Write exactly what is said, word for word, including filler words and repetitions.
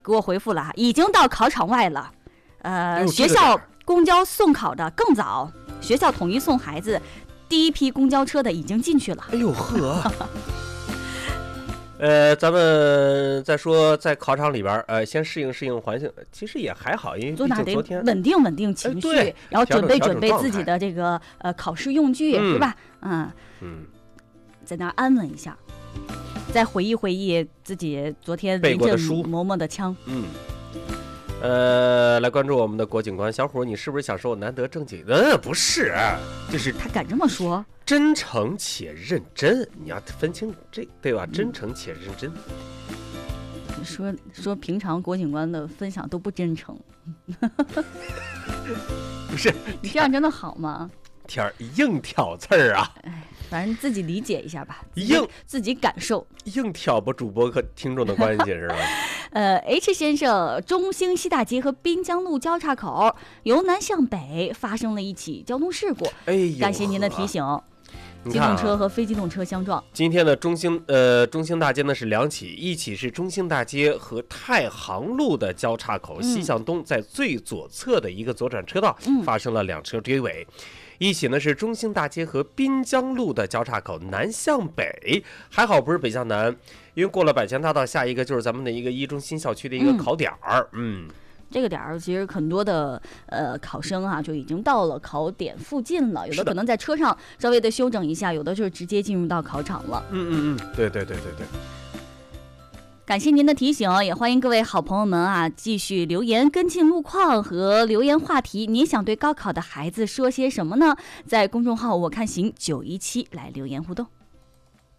给我回复了，已经到考场外了。呃，学校公交送考的更早，学校统一送孩子，第一批公交车的已经进去了。 哎呦呵！呃，咱们再说在考场里边，呃，先适应适应环境，其实也还好，因为毕竟昨天稳定稳定情绪， 呃、 然后准备准备自己的这个呃考试用具， 嗯、 是吧？嗯嗯，在那儿安稳一下，再回忆回忆自己昨天临阵磨磨的枪。 嗯。呃，来关注我们的国警官小虎，你是不是想说我难得正经？嗯，不是，就是他敢这么说， 真诚且认真，你要分清这对吧？真诚且认真。 嗯、说说平常国警官的分享都不真诚， 不是你这样真的好吗？ 天儿硬挑刺儿啊！ 哎，反正自己理解一下吧， 硬自己感受， 硬挑拨主播和听众的关系是吧？ 呃 ，H 先生，中兴西大街和滨江路交叉口由南向北发生了一起交通事故。 哎呦， 感谢您的提醒。机动车和非机动车相撞。 今天的中兴呃中兴大街呢是两起，一起是中兴大街和太行路的交叉口，嗯、西向东，在最左侧的一个左转车道、嗯、发生了两车追尾。一起呢是中兴大街和滨江路的交叉口，南向北，还好不是北向南，因为过了百泉大道，下一个就是咱们的一个一中新校区的一个考点儿，嗯。嗯这个点儿其实很多的呃考生啊就已经到了考点附近了，有的可能在车上稍微的休整一下，有的就是直接进入到考场了。 嗯嗯嗯，对对对对对。 感谢您的提醒，也欢迎各位好朋友们啊继续留言跟进路况和留言话题。你想对高考的孩子说些什么呢？在公众号我看行九一七来留言互动。